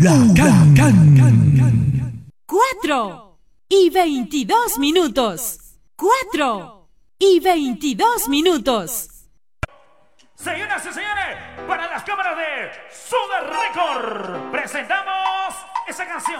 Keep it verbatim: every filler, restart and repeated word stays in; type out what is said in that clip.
Huracán. Cuatro y veintidós minutos. Cuatro y veintidós minutos. Señoras y señores, para las cámaras de Sugar Record, presentamos esa canción.